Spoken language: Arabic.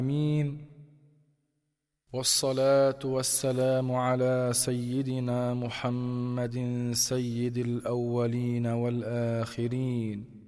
آمين. والصلاة والسلام على سيدنا محمد سيد الأولين والآخرين